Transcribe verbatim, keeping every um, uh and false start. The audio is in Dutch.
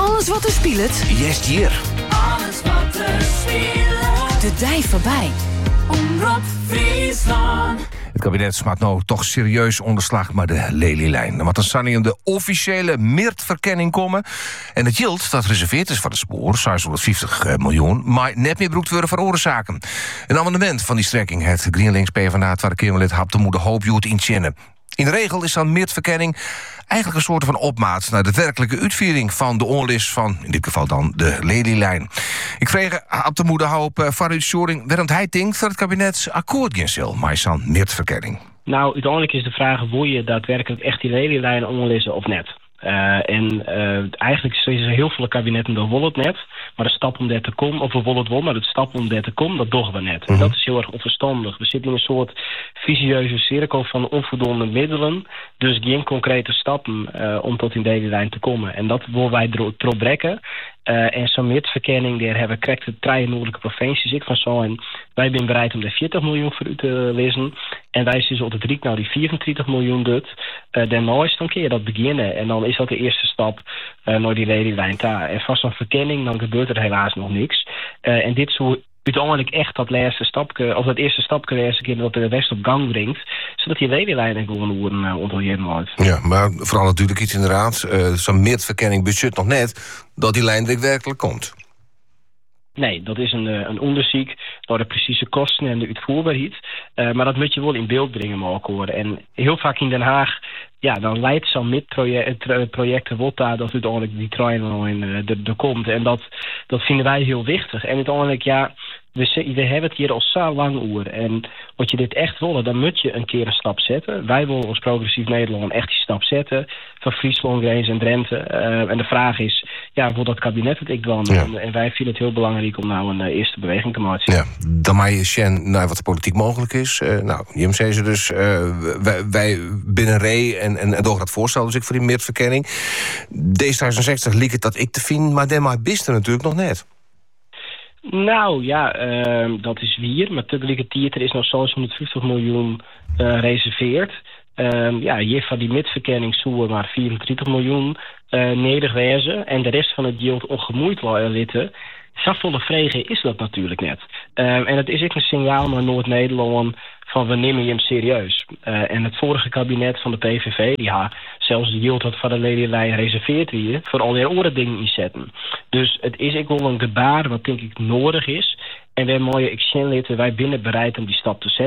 Alles wat er speelt. Jest hier. Alles wat er speelt. De dij voorbij. Omroep Friesland. Het kabinet smaakt nou toch serieus onderslag maar de lelielijn. Dan moet er Sanny de officiële meertverkenning komen. En het yield dat reserveerd is voor het spoor, zeshonderdvijftig miljoen, maar net meer broekt worden veroorzaken. Een amendement van die strekking het GroenLinks PvdA Tweede Kamerlid Haptemoede Hoopjoet inzinnen. In de regel is dan meertverkenning eigenlijk een soort van opmaat naar de werkelijke uitvoering van de onlis van, in dit geval dan, de lelielijn. Ik vreeg Haptemoede Hoop uh, Farid Schoring waarom hij denkt dat het kabinet akkoord gaan zal met zo'n meertverkenning. Nou, uiteindelijk is de vraag, wil je daadwerkelijk echt die lelielijn onlissen of net? Uh, en uh, eigenlijk is er heel veel kabinetten dat willen het net. Maar de stap om daar te komen, of we willen het wel, maar de stap om daar te komen, dat doen we net. Mm-hmm. En dat is heel erg onverstandig. We zitten in een soort vicieuze cirkel van onvoldoende middelen. Dus geen concrete stappen uh, om tot in deze lijn te komen. En dat willen wij erop brekken. Uh, en zo'n meertverkenning, daar hebben we de drie noordelijke provincies ik van zo. En wij zijn bereid om daar veertig miljoen voor u te lezen. En wij zijn op de drie nou die vierentwintig miljoen doet. Uh, daarna is dan kun je dat beginnen. En dan is dat de eerste stap uh, naar die lelielijn daar. En van zo'n verkenning, dan gebeurt er helaas nog niks. Uh, en dit zo uiteindelijk echt dat laatste stapje, of dat eerste stapje eerste keer dat de rest op gang brengt, zodat die lelielijn en gewoon oren uh, ontwikkeld wordt. Ja, maar vooral natuurlijk iets inderdaad, uh, zo'n meertverkenning budget nog net, dat die lijn er werkelijk komt. Nee, dat is een, een onderzoek naar de precieze kosten en de uitvoerbaarheid. Uh, maar dat moet je wel in beeld brengen mogen worden. En heel vaak in Den Haag, ja, dan leidt zo'n MIT-projecten wat daar dat uiteindelijk die trein er komt. En dat, dat vinden wij heel wichtig. En uiteindelijk, ja, we, we hebben het hier al zo lang over. En wat je dit echt willen, dan moet je een keer een stap zetten. Wij willen als progressief Nederland echt die stap zetten. Van Friesland, Grains en Drenthe. Uh, en de vraag is, ja, wil dat kabinet het ik dan? Ja. En, en wij vinden het heel belangrijk om nou een uh, eerste beweging te maken. Ja, dan maar je Sjen naar wat politiek mogelijk is. Uh, nou, Jim zei ze dus, uh, wij, wij binnen Ree en, en, en door het voorstel dus ik voor die meertverkenning. D zesenzestig liep het dat ik te vinden, maar dan maar bist er natuurlijk nog net. Nou ja, uh, dat is weer. Maar tegelijkertijd er is nog zeshonderdvijftig miljoen uh, reserveerd. Uh, ja, hier van die midverkenning zoeken maar vierentwintig miljoen uh, nederwezen. En de rest van het yield ongemoeid litten. Zoveel vregen is dat natuurlijk net. Uh, en het is ook een signaal naar Noord-Nederland van we nemen je hem serieus. Uh, en het vorige kabinet van de P V V, die ha, zelfs de yield had van de lelielijn reserveerd weer voor al die andere dingen inzetten. Dus het is ook wel een gebaar wat denk ik nodig is. En wij mooie exchange wij binnen bereid om die stap te zetten.